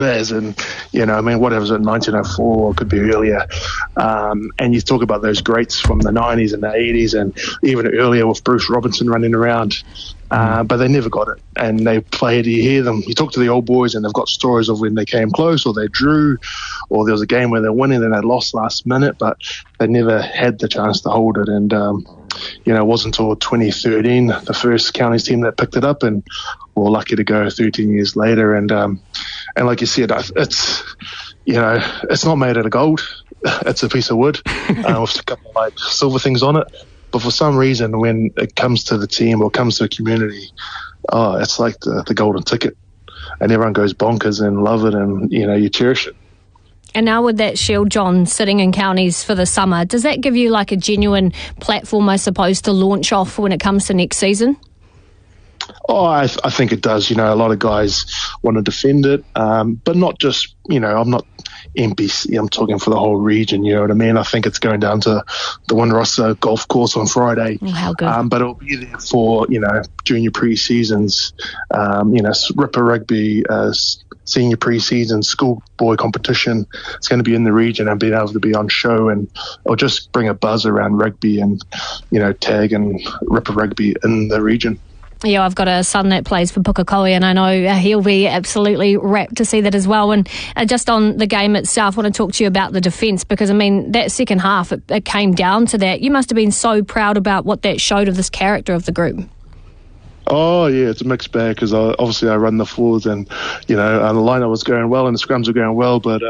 as in, whatever's in 1904 or could be earlier. And you talk about those greats from the 90s and the 80s and even earlier with Bruce Robinson running around. But they never got it. And they played, you hear them, you talk to the old boys and they've got stories of when they came close or they drew or there was a game where they're winning and they lost last minute, but they never had the chance to hold it. And, it wasn't until 2013, the first counties team that picked it up, and we're lucky to go 13 years later. And like you said, it's not made out of gold. It's a piece of wood with a couple of silver things on it. But for some reason, when it comes to the team or comes to a community, it's like the golden ticket, and everyone goes bonkers and love it, and you cherish it. And now with that shield, John, sitting in counties for the summer, does that give you a genuine platform, I suppose, to launch off when it comes to next season? Oh, I think it does. A lot of guys want to defend it, but not just, I'm not NPC, I'm talking for the whole region, you know what I mean? I think it's going down to the Windrussa golf course on Friday. Oh, how good. But it'll be there for, junior pre-seasons, Ripper Rugby, senior pre-season, schoolboy competition. It's going to be in the region and being able to be on show, and it'll just bring a buzz around rugby and, tag and Ripper Rugby in the region. Yeah, I've got a son that plays for Pukekohe, and I know he'll be absolutely rapt to see that as well. And just on the game itself, I want to talk to you about the defence, because, that second half, it came down to that. You must have been so proud about what that showed of this character of the group. Oh, yeah, it's a mixed bag, because obviously I run the forwards, and, the line was going well and the scrums were going well, but,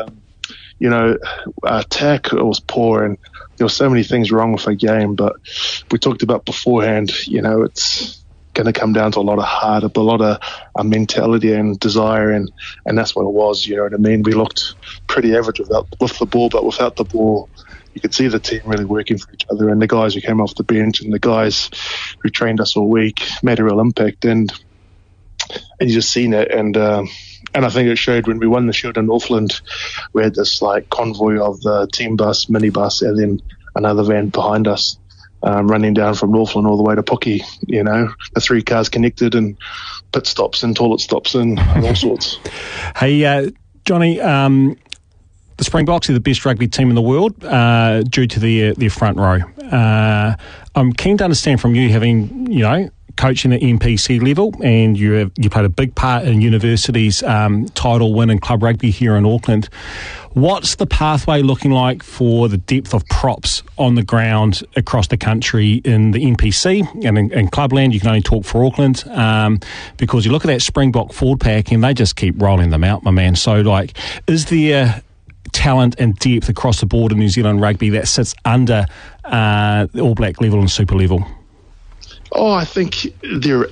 attack was poor, and there were so many things wrong with the game. But we talked about beforehand, it's going to come down to a lot of heart, a lot of mentality and desire, and that's what it was. You know what I mean? We looked pretty average with the ball, but without the ball, you could see the team really working for each other, and the guys who came off the bench and the guys who trained us all week made a real impact, and you just seen it. And I think it showed when we won the Shield in Northland. We had this convoy of the team bus, minibus, and then another van behind us. Running down from Northland all the way to Puki, the three cars connected, and pit stops and toilet stops and all sorts. Hey, Johnny, the Springboks are the best rugby team in the world due to their front row. I'm keen to understand from you, having, coaching at NPC level, and you played a big part in university's title win in club rugby here in Auckland. What's the pathway looking like for the depth of props on the ground across the country in the NPC and in Clubland? You can only talk for Auckland, because you look at that Springbok forward pack and they just keep rolling them out, my man. So, is there talent and depth across the board in New Zealand rugby that sits under the All Black level and Super level? Oh, I think there